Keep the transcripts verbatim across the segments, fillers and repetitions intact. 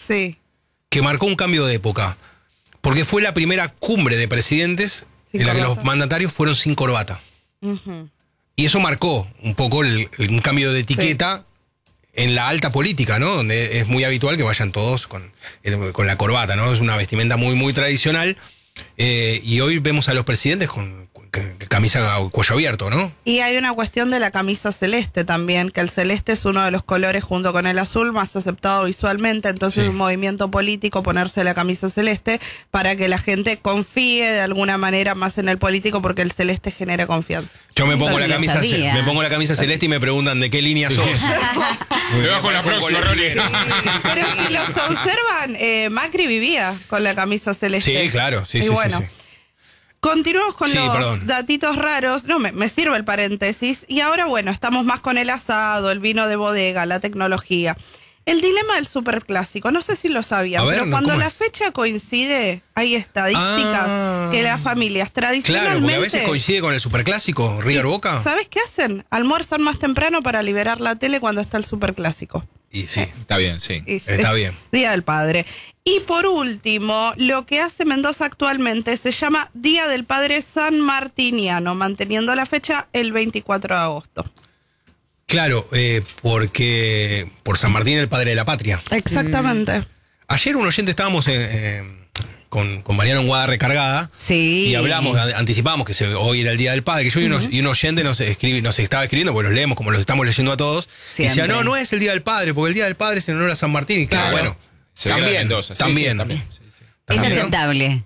Sí. que marcó un cambio de época. Porque fue la primera cumbre de presidentes Sin en la que corbata. los mandatarios fueron sin corbata. Uh-huh. Y eso marcó un poco el, el- un cambio de etiqueta en la alta política, ¿no? Donde es muy habitual que vayan todos con, el- con la corbata, ¿no? Es una vestimenta muy, muy tradicional. Eh, y hoy vemos a los presidentes con, con camisa a cuello abierto, ¿no? Y hay una cuestión de la camisa celeste también, que el celeste es uno de los colores junto con el azul más aceptado visualmente, entonces Sí. es un movimiento político ponerse la camisa celeste para que la gente confíe de alguna manera más en el político porque el celeste genera confianza. Yo me pongo, No la lo camisa, sabía. me pongo la camisa celeste y me preguntan de qué línea sos. Te vas con la próxima, Ronnie. Pero si los observan, eh, Macri vivía con la camisa celeste. Sí, claro, sí, y sí, bueno, sí, sí. continuamos con Sí, los perdón. datitos raros. No, me, me sirve el paréntesis. Y ahora, bueno, estamos más con el asado, el vino de bodega, la tecnología. El dilema del superclásico, no sé si lo sabían, A ver, pero no, cuando ¿cómo la es? fecha coincide, hay estadísticas Ah. que las familias Claro, tradicionalmente... porque a veces coincide con el superclásico, River Boca. ¿Sabes qué hacen? Almuerzan más temprano para liberar la tele cuando está el superclásico. Y sí, Está bien, sí. Y sí, está bien. Día del Padre. Y por último, lo que hace Mendoza actualmente se llama Día del Padre San Martiniano, manteniendo la fecha el veinticuatro de agosto. Claro, eh, porque por San Martín, el padre de la patria. Exactamente. Ayer un oyente estábamos en, eh, con, con Mariano en Guada Recargada. Sí. Y hablamos, a- anticipamos que se, hoy era el Día del Padre, que yo y, uno- y un oyente nos, escribe, nos estaba escribiendo, porque los leemos como los estamos leyendo a todos. Y decía, Siempre. no, no es el Día del Padre, porque el Día del Padre es en honor a San Martín. Y claro, Claro. bueno, Se viene de también, Mendoza. Sí, también. sí, también. Sí, sí. Es También, ¿no? aceptable.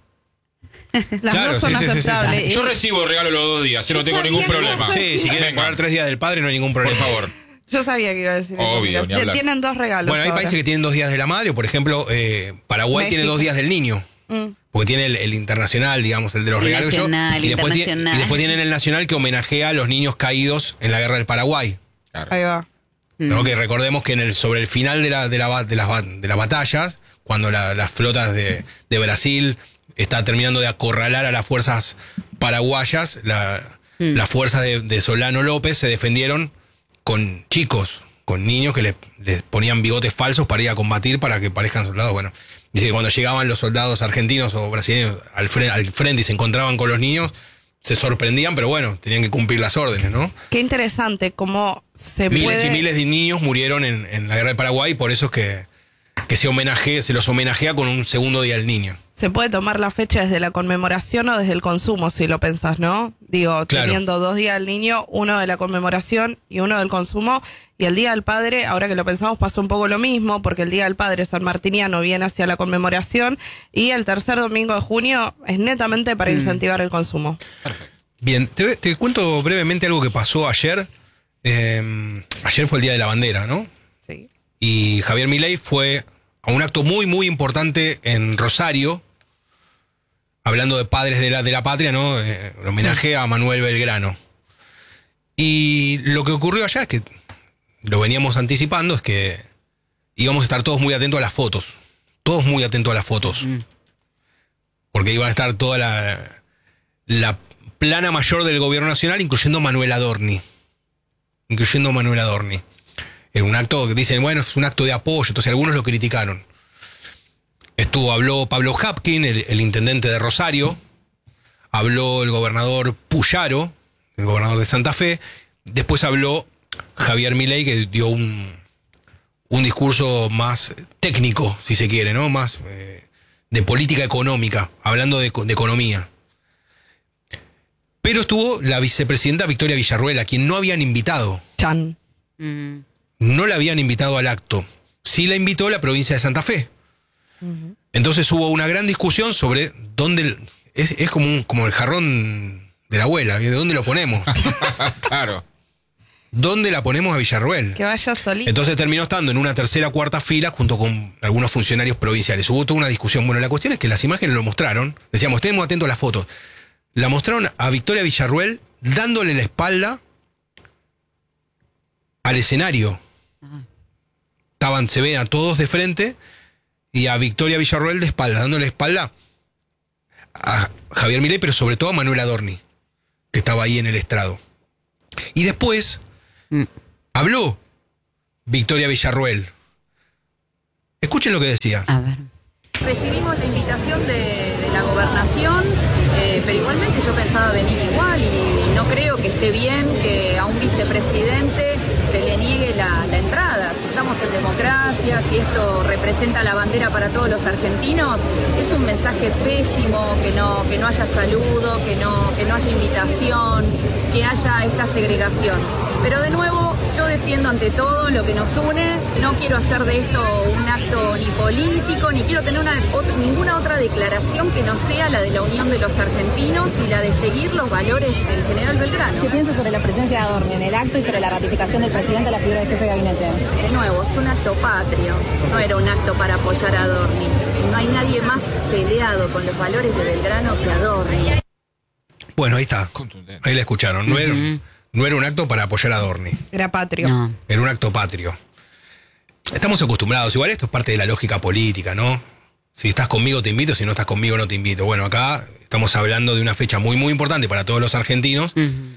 Las Claro, dos son sí, sí, sí, sí. aceptables. Yo Y- recibo regalo los dos días, yo no Yo tengo sabía ningún que problema. ibas a Sí, si quieren Venga. pagar tres días del padre no hay ningún Por problema. favor. Yo sabía que iba a decir eso. Obvio, Mira, ni hablar. tienen dos regalos Bueno, hay ahora. países que tienen dos días de la madre, por ejemplo, eh, Paraguay tiene México. dos días del niño. Mm. Porque tiene el, el internacional, digamos, el de los El regalos. yo, nacional, y, después tiene- internacional. y después tienen el nacional que homenajea a los niños caídos en la guerra del Paraguay. Claro. Ahí va. ¿No? Que recordemos que en el, sobre el final de, la, de, la, ba- de, las, ba- de las batallas, cuando la- las flotas de, de Brasil está terminando de acorralar a las fuerzas paraguayas, la, las fuerzas de, de Solano López se defendieron con chicos, con niños que les, les ponían bigotes falsos para ir a combatir para que parezcan soldados. Bueno, dice que cuando llegaban los soldados argentinos o brasileños al, fre- al frente y se encontraban con los niños, se sorprendían, pero bueno, tenían que cumplir las órdenes, ¿no? Qué interesante cómo se Miles puede... y miles de niños murieron en, en la guerra del Paraguay, por eso es que, que se homenaje, se los homenajea con un segundo día del niño. Se puede tomar la fecha desde la conmemoración o desde el consumo, si lo pensás, ¿no? Digo, Claro. teniendo dos días del niño, uno de la conmemoración y uno del consumo. Y el Día del Padre, ahora que lo pensamos, pasó un poco lo mismo, porque el Día del Padre San Martiniano viene hacia la conmemoración y el tercer domingo de junio es netamente para incentivar el consumo. Bien, te, te cuento brevemente algo que pasó ayer. Eh, ayer fue el Día de la Bandera, ¿no? Sí. Y Javier Milei fue a un acto muy, muy importante en Rosario, hablando de padres de la, de la patria, ¿no? Eh, en homenaje a Manuel Belgrano. Y lo que ocurrió allá es que, lo veníamos anticipando, es que íbamos a estar todos muy atentos a las fotos. Todos muy atentos a las fotos. Porque iba a estar toda la, la plana mayor del gobierno nacional, incluyendo Manuel Adorni. Incluyendo Manuel Adorni. En un acto que dicen, bueno, es un acto de apoyo, entonces algunos lo criticaron. Estuvo, habló Pablo Hapkin, el, el intendente de Rosario, habló el gobernador Puyaro, el gobernador de Santa Fe, después habló Javier Milei, que dio un, un discurso más técnico, si se quiere, ¿no? Más eh, de política económica, hablando de, de economía. Pero estuvo la vicepresidenta Victoria Villarruel, a quien no habían invitado. Chan. Mm. No la habían invitado al acto. Sí la invitó la provincia de Santa Fe. Entonces hubo una gran discusión sobre dónde... Es, es como, un, como el jarrón de la abuela, ¿de dónde lo ponemos? Claro. ¿Dónde la ponemos a Villarruel? Que vaya solito. Entonces terminó estando en una tercera o cuarta fila junto con algunos funcionarios provinciales. Hubo toda una discusión. Bueno, la cuestión es que las imágenes lo mostraron. Decíamos, estemos atentos a las fotos. La mostraron a Victoria Villarruel dándole la espalda al escenario. Estaban, se ven a todos de frente y a Victoria Villarruel de espalda, dándole espalda a Javier Milei, pero sobre todo a Manuel Adorni, que estaba ahí en el estrado. Y después Mm. habló Victoria Villarruel Escuchen lo que decía. A ver. Recibimos la invitación de, de la gobernación, eh, pero igualmente yo pensaba venir igual y no creo que esté bien que a un vicepresidente se le niegue la, la entrada. Si estamos en democracia, si esto representa la bandera para todos los argentinos, es un mensaje pésimo que no, que no haya saludo, que no, que no haya invitación, que haya esta segregación. Pero de nuevo, yo defiendo ante todo lo que nos une, no quiero hacer de esto un acto ni político, ni quiero tener una, otra, ninguna otra declaración que no sea la de la unión de los argentinos y la de seguir los valores del general Belgrano. ¿Qué piensa sobre la presencia de Adorni en el acto y sobre la ratificación del presidente a la figura del jefe de gabinete? De nuevo, es un acto patrio, no era un acto para apoyar a Adorni. No hay nadie más peleado con los valores de Belgrano que Adorni. Bueno, ahí está. Ahí la escucharon. No, uh-huh. era, no era un acto para apoyar a Adorni. Era patrio. No. Era un acto patrio. Estamos acostumbrados. Igual esto es parte de la lógica política, ¿no? Si estás conmigo te invito, si no estás conmigo no te invito. Bueno, acá estamos hablando de una fecha muy, muy importante para todos los argentinos. Uh-huh.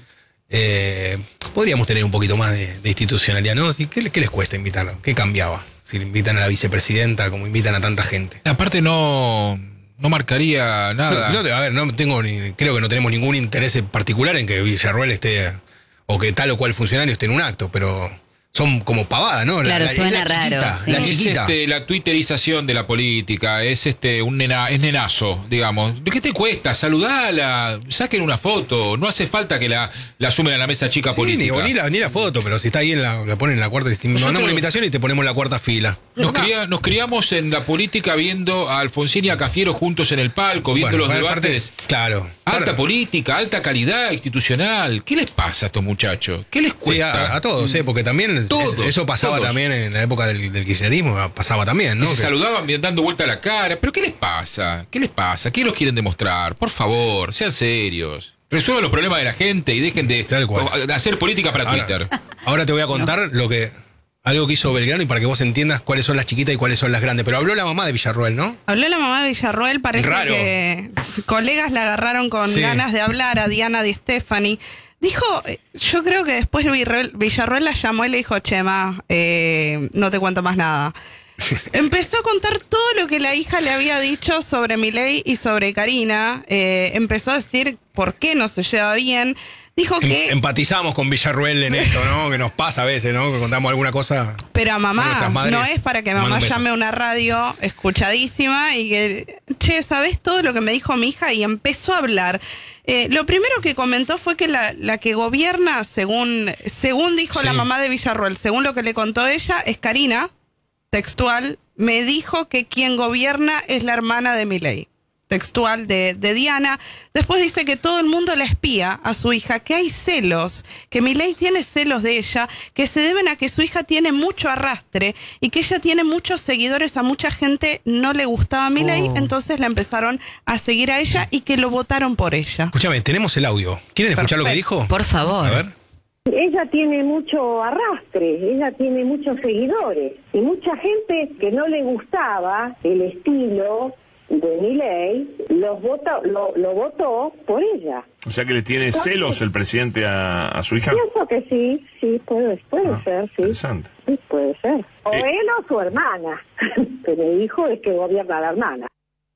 Eh, podríamos tener un poquito más de, de institucionalidad, ¿no? ¿Qué, ¿Qué les cuesta invitarlo? ¿Qué cambiaba? Si le invitan a la vicepresidenta como invitan a tanta gente. Aparte no... No marcaría nada. No, no, a ver, no tengo ni, creo que no tenemos ningún interés particular en que Villarroel esté, o que tal o cual funcionario esté en un acto, pero son como pavadas, ¿no? Claro, la, la, suena la raro. Chiquita, Sí. La Es chiquita. este, la twitterización de la política, es este un nena, es nenazo, digamos. ¿Qué te cuesta? Saludala, saquen una foto, no hace falta que la, la sumen a la mesa chica Sí, política. ni, o ni, la, ni la foto, pero si está ahí, en la, la ponen en la cuarta, mandamos una invitación y te ponemos en la cuarta fila. Nos, cría, nos criamos en la política viendo a Alfonsín y a Cafiero juntos en el palco, viendo Bueno, los parte- debates. claro. Alta Ahora- política, alta calidad institucional. ¿Qué les pasa a estos muchachos? ¿Qué les Sí, cuesta? a, a todos, ¿eh? Porque también Todos, eso pasaba todos. también en la época del, del kirchnerismo, pasaba también, ¿no? Que se Que- saludaban bien dando vuelta a la cara. ¿Pero qué les pasa? ¿Qué les pasa? ¿Qué los quieren demostrar? Por favor, sean serios. Resuelvan los problemas de la gente y dejen de, Tal cual. de hacer política para ahora, Twitter. ahora te voy a contar lo que algo que hizo Belgrano y para que vos entiendas cuáles son las chiquitas y cuáles son las grandes. Pero habló la mamá de Villarroel, ¿no? Habló la mamá de Villarroel, parece Raro. que colegas la agarraron con Sí. ganas de hablar, a Diana Di Stefani. Dijo, eh, yo creo que después Villarroel, Villarroel la llamó y le dijo, Chema, eh, no te cuento más nada. Empezó a contar todo lo que la hija le había dicho sobre Milei y sobre Karina. Eh, empezó a decir por qué no se lleva bien. Dijo Em- que... empatizamos con Villarroel en esto, ¿no? Que nos pasa a veces, ¿no? Que contamos alguna cosa. Pero a a mamá, nuestras madres, no es para que le mando mamá un beso. llame a una radio escuchadísima y que, che, ¿sabés todo lo que me dijo mi hija? Y empezó a hablar. Eh, lo primero que comentó fue que la, la que gobierna, según, según dijo Sí. la mamá de Villarroel, según lo que le contó ella, es Karina, textual, me dijo que quien gobierna es la hermana de Milei. Textual de, de Diana. Después dice que todo el mundo la espía a su hija, que hay celos, que Milei tiene celos de ella, que se deben a que su hija tiene mucho arrastre y que ella tiene muchos seguidores, a mucha gente no le gustaba Milei, Oh. entonces la empezaron a seguir a ella y que lo votaron por ella. Escúchame, tenemos el audio. ¿Quieren escuchar lo que dijo? Por favor. A ver. Ella tiene mucho arrastre, ella tiene muchos seguidores y mucha gente que no le gustaba el estilo de Milei los vota, lo, lo votó por ella. O sea que le tiene celos el presidente a, a su hija. Pienso que sí, sí, puede, puede Ah, ser, sí. interesante. Sí, puede ser. O Eh. él o su hermana, pero el hijo es que gobierna a la hermana.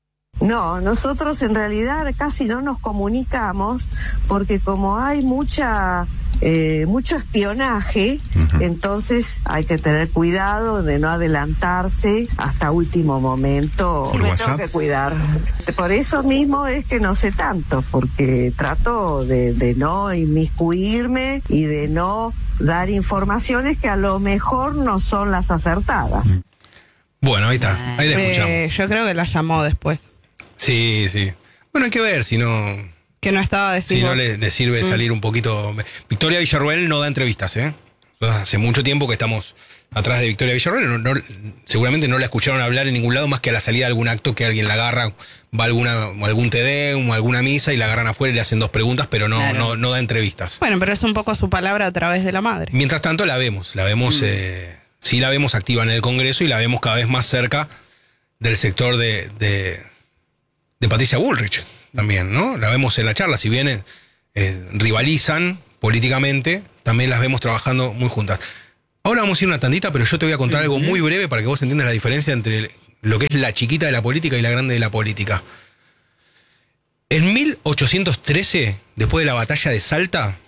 No, nosotros en realidad casi no nos comunicamos porque como hay mucha eh, mucho espionaje, Ujú. entonces hay que tener cuidado de no adelantarse hasta último momento. ¿Por Me WhatsApp? tengo que cuidar. Por eso mismo es que no sé tanto, porque trato de, de no inmiscuirme y de no dar informaciones que a lo mejor no son las acertadas. Bueno, ahí está. Ahí la escuchamos. Eh, yo creo que la llamó después, Sí, sí. Bueno, hay que ver si no, que no estaba si decimos, no le, le sirve salir un poquito. Victoria Villarroel no da entrevistas, ¿eh? Nosotros hace mucho tiempo que estamos atrás de Victoria Villarroel. No- no- seguramente no la escucharon hablar en ningún lado más que a la salida de algún acto que alguien la agarra, va a alguna, o algún T D o alguna misa y la agarran afuera y le hacen dos preguntas, pero no, Claro. no, no da entrevistas. Bueno, pero es un poco su palabra a través de la madre. Mientras tanto la vemos, la vemos, eh, sí la vemos activa en el Congreso y la vemos cada vez más cerca del sector de, de, de Patricia Bullrich también, ¿no? La vemos en la charla, si bien eh, eh, rivalizan políticamente, también las vemos trabajando muy juntas. Ahora vamos a ir una tandita, pero yo te voy a contar algo muy breve para que vos entiendas la diferencia entre lo que es la chiquita de la política y la grande de la política. En mil ochocientos trece, después de la batalla de Salta,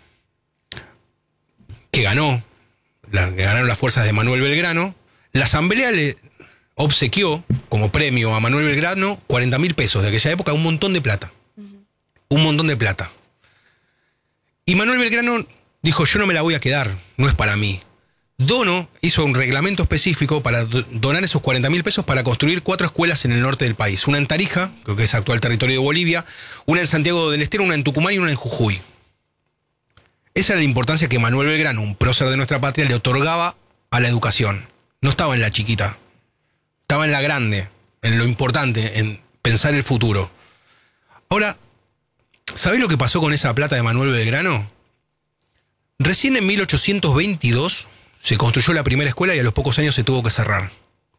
que ganó, la, que ganaron las fuerzas de Manuel Belgrano, la asamblea le obsequió como premio a Manuel Belgrano cuarenta mil pesos de aquella época, un montón de plata. Uh-huh. Un montón de plata. Y Manuel Belgrano dijo, yo no me la voy a quedar, no es para mí. Dono hizo un reglamento específico para do- donar esos cuarenta mil pesos para construir cuatro escuelas en el norte del país. Una en Tarija, creo que es actual territorio de Bolivia, una en Santiago del Estero, una en Tucumán y una en Jujuy. Esa era la importancia que Manuel Belgrano, un prócer de nuestra patria, le otorgaba a la educación. No estaba en la chiquita, estaba en la grande, en lo importante, en pensar el futuro. Ahora, ¿sabés lo que pasó con esa plata de Manuel Belgrano? Recién en mil ochocientos veintidós se construyó la primera escuela y a los pocos años se tuvo que cerrar.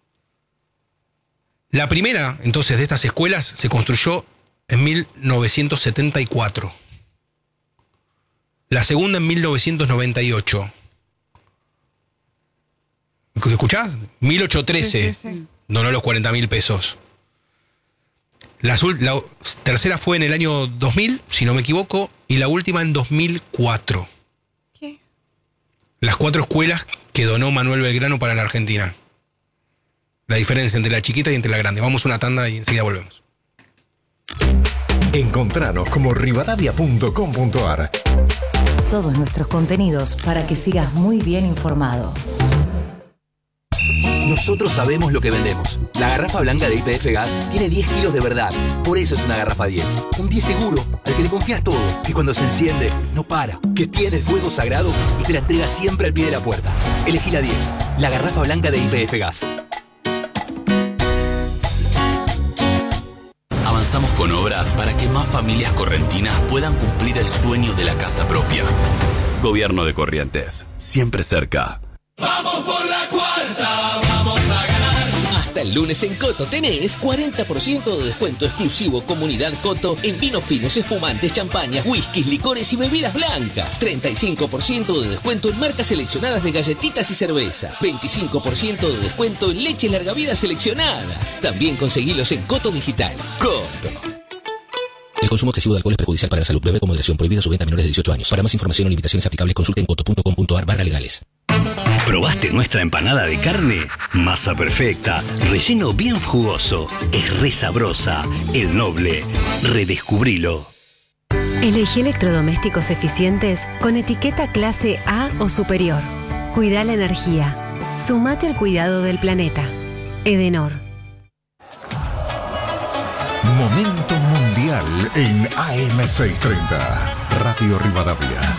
La primera, entonces, de estas escuelas se construyó en mil novecientos setenta y cuatro. La segunda en mil novecientos noventa y ocho. ¿Escuchás? mil ochocientos trece. Sí, sí, sí. Donó los cuarenta mil pesos. La, la tercera fue en el año dos mil, si no me equivoco, y la última en dos mil cuatro. ¿Qué? Las cuatro escuelas que donó Manuel Belgrano para la Argentina. La diferencia entre la chiquita y entre la grande. Vamos a una tanda y enseguida volvemos. Encontranos como rivadavia punto com punto a r. Todos nuestros contenidos para que sigas muy bien informado. Nosotros sabemos lo que vendemos. La garrafa blanca de Y P F Gas tiene diez kilos de verdad. Por eso es una garrafa diez. Un diez seguro, al que le confías todo. Que cuando se enciende, no para. Que tiene el fuego sagrado y te la entrega siempre al pie de la puerta. Elegí la diez. La garrafa blanca de Y P F Gas. Avanzamos con obras para que más familias correntinas puedan cumplir el sueño de la casa propia. Gobierno de Corrientes. Siempre cerca. ¡Vamos por la cuarta! ¡Vamos a ganar! Hasta el lunes en Coto tenés cuarenta por ciento de descuento exclusivo Comunidad Coto en vinos finos, espumantes, champañas, whiskies, licores y bebidas blancas. treinta y cinco por ciento de descuento en marcas seleccionadas de galletitas y cervezas. veinticinco por ciento de descuento en leches larga vida seleccionadas. También conseguilos en Coto Digital. Coto. El consumo excesivo de alcohol es perjudicial para la salud. Beber con moderación. Prohibida su venta a menores de dieciocho años. Para más información o limitaciones aplicables, consulte en coto punto com punto a r barra legales. ¿Probaste nuestra empanada de carne? Masa perfecta, relleno bien jugoso, es re sabrosa. El Noble, redescubrilo. Elegí electrodomésticos eficientes con etiqueta clase A o superior. Cuida la energía. Sumate al cuidado del planeta. Edenor. Momento mundial en A M seiscientos treinta. Radio Rivadavia.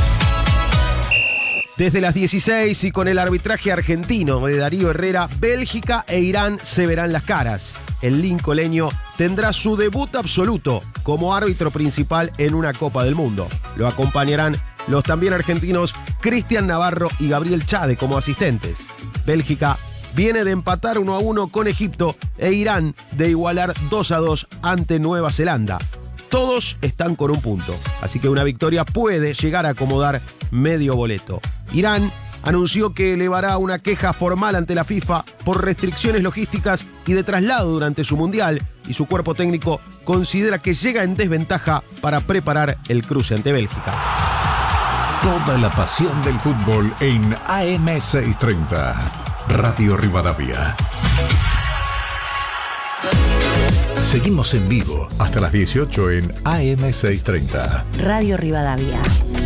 Desde las dieciséis y con el arbitraje argentino de Darío Herrera, Bélgica e Irán se verán las caras. El lincoleño tendrá su debut absoluto como árbitro principal en una Copa del Mundo. Lo acompañarán los también argentinos Cristian Navarro y Gabriel Chade como asistentes. Bélgica viene de empatar uno a uno con Egipto e Irán de igualar dos a dos ante Nueva Zelanda. Todos están con un punto, así que una victoria puede llegar a acomodar medio boleto. Irán anunció que elevará una queja formal ante la FIFA por restricciones logísticas y de traslado durante su mundial, y su cuerpo técnico considera que llega en desventaja para preparar el cruce ante Bélgica. Toda la pasión del fútbol en A M seiscientos treinta. Radio Rivadavia. Seguimos en vivo hasta las dieciocho en A M seiscientos treinta. Radio Rivadavia.